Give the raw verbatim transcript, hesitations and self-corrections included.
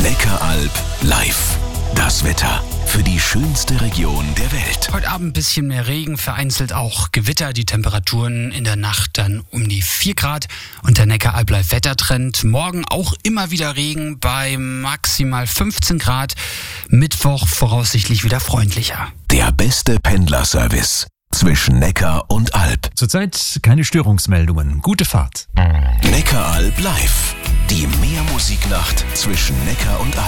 Neckaralb live. Das Wetter für die schönste Region der Welt. Heute Abend ein bisschen mehr Regen, vereinzelt auch Gewitter. Die Temperaturen in der Nacht dann um die vier Grad. Und der Neckaralb bleibt Wettertrend. Morgen auch immer wieder Regen bei maximal fünfzehn Grad. Mittwoch voraussichtlich wieder freundlicher. Der beste Pendlerservice zwischen Neckar und Alb. Zurzeit keine Störungsmeldungen. Gute Fahrt. Neckaralb live. Die Meermusiknacht zwischen Neckar und Alb.